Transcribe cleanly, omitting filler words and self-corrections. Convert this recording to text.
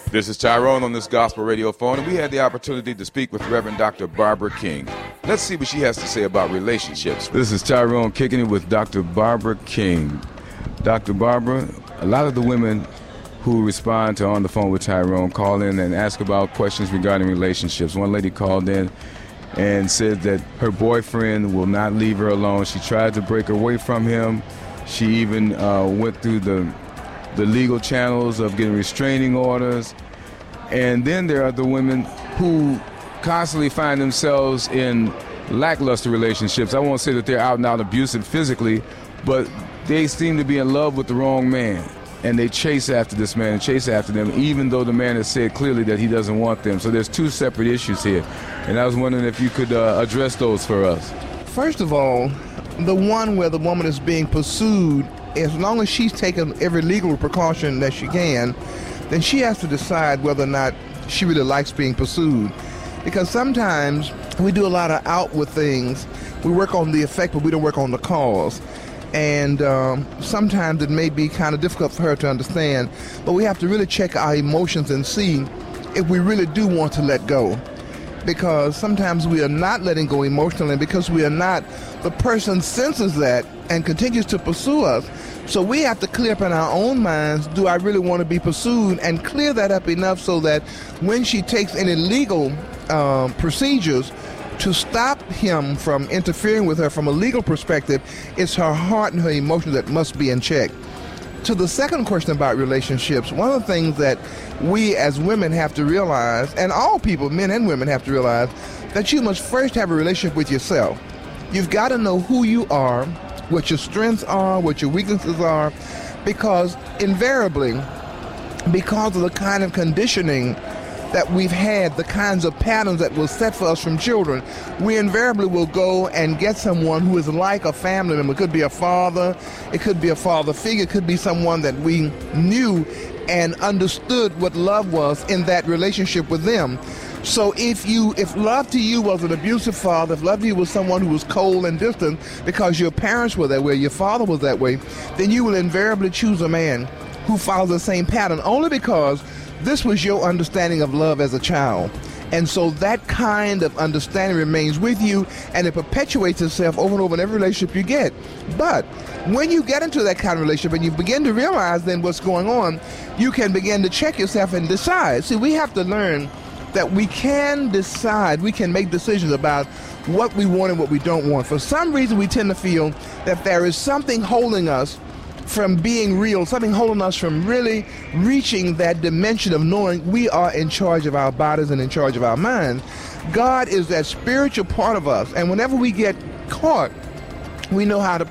This is Tyrone on this Gospel Radio phone, and we had the opportunity to speak with Reverend Dr. Barbara King. Let's see what she has to say about relationships. This is Tyrone kicking it with Dr. Barbara King. Dr. Barbara, a lot of the women who respond to On the Phone with Tyrone call in and ask about questions regarding relationships. One lady called in and said that her boyfriend will not leave her alone. She tried to break away from him. She even went through the legal channels of getting restraining orders. And then there are the women who constantly find themselves in lackluster relationships. I won't say that they're out and out abusive physically, but they seem to be in love with the wrong man. And they chase after this man and chase after them, even though the man has said clearly that he doesn't want them. So there's two separate issues here. And I was wondering if you could address those for us. First of all, the one where the woman is being pursued, as long as she's taken every legal precaution that she can, then she has to decide whether or not she really likes being pursued. Because sometimes we do a lot of outward things. We work on the effect, but we don't work on the cause. And sometimes it may be kind of difficult for her to understand, but we have to really check our emotions and see if we really do want to let go. Because sometimes we are not letting go emotionally because we are not, the person senses that and continues to pursue us. So we have to clear up in our own minds, do I really want to be pursued, and clear that up enough so that when she takes any legal procedures to stop him from interfering with her from a legal perspective, it's her heart and her emotions that must be in check. To the second question about relationships, one of the things that we as women have to realize, and all people, men and women, have to realize, that you must first have a relationship with yourself. You've got to know who you are, what your strengths are, what your weaknesses are, because invariably, because of the kind of conditioning that we've had, the kinds of patterns that were set for us from children, we invariably will go and get someone who is like a family member. It could be a father, it could be a father figure, it could be someone that we knew and understood what love was in that relationship with them. So if love to you was an abusive father, if love to you was someone who was cold and distant because your parents were that way, your father was that way, then you will invariably choose a man who follows the same pattern, only because this was your understanding of love as a child. And so that kind of understanding remains with you, and it perpetuates itself over and over in every relationship you get. But when you get into that kind of relationship and you begin to realize then what's going on, you can begin to check yourself and decide. See, we have to learn that we can decide, we can make decisions about what we want and what we don't want. For some reason, we tend to feel that there is something holding us from being real, something holding us from really reaching that dimension of knowing we are in charge of our bodies and in charge of our minds. God is that spiritual part of us, and whenever we get caught, we know how to